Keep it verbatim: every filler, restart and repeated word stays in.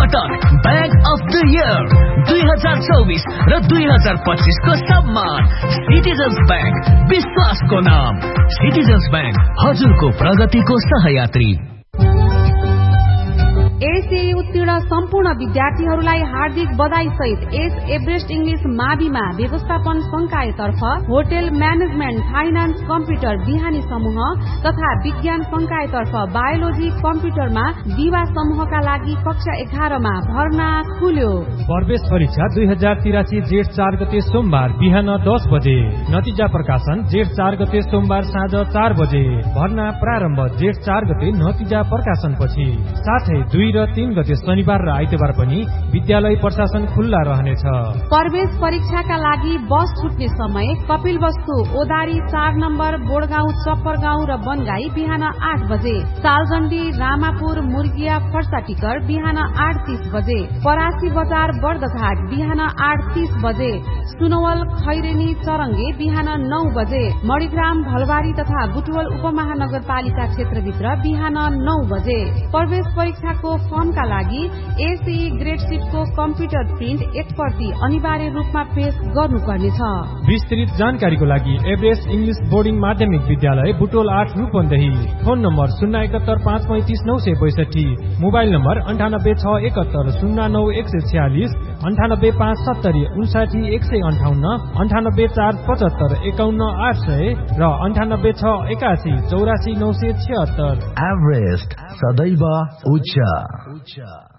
पटक bag of the year दुई हजार चौबिस र दुई हजार पच्चिस को सम्मान सिटिजन्स ब्याङ्क, विश्वासको नाम। सिटिजन्स ब्याङ्क, हजुरको प्रगतिको सहयात्री। एसए उत्तीर्ण सम्पूर्ण विद्यार्थीहरूलाई हार्दिक बधाई सहित एस एभरेस्ट इंग्लिश माविमा व्यवस्थापन संकायतर्फ होटल म्यानेजमेन्ट, फाइनान्स, कम्प्युटर बिहानी समूह तथा विज्ञान संकायतर्फ बायोलोजी कम्प्युटरमा दिवा समूहका लागि कक्षा एघारमा भर्ना खुल्यो। प्रवेश परीक्षा दुई हजार तिरासी जेठ चार गते सोमबार बिहान दस बजे, नतिजा प्रकाशन जेठ चार गते सोमबार साँझ चार बजे, भर्ना प्रारम्भ जेठ चार गते नतिजा प्रकाशन पछि। साथै दुई र तीन गते शनिबार र आइतबार पनि विद्यालय प्रशासन खुल्ला रहनेछ। प्रवेश परीक्षाका लागि बस छुट्ने समय कपिल वस्तु ओदारी चार नम्बर, बोडगाउँ, चप्परगाउँ र बनगाई बिहान आठ बजे, सालजण्डी, रामापुर, मुर्गिया, फर्साटिकर बिहान आठ तीस बजे, परासी बजार, बर्दघाट बिहान आठ तीस बजे, सुनवल, खैरेनी, चरङ्गे बिहान नौ बजे, मणिग्राम, भलबारी तथा बुटवल उपमहानगरपालिका क्षेत्रभित्र बिहान नौ बजे। प्रवेश परीक्षाको फर्मका लागि एसई ग्रेड सिटको कम्प्युटर प्रिन्ट एक प्रति अनिवार्य रूपमा पेश गर्नुपर्नेछ। विस्तृत जानकारीको लागि एभरेस्ट इंग्लिश बोर्डिङ माध्यमिक विद्यालय बुटोल आठ रूपन्देही। फोन नम्बर शून्य एकहत्तर पाँच पैंतिस नौ सय बैसठी, मोबाइल नम्बर अन्ठानब्बे छ एकहत्तर शून्य नौ एक सय छ्यालिस, अन्ठानब्बे पाँच सत्तरी उन्साठी एक सय अन्ठाउन्न, अन्ठानब्बे चार पचहत्तर एकाउन्न आठ सय र अन्ठानब्बे छ एकासी चौरासी नौ सय छिहत्तर। एभरेस्ट सदैव उच्च।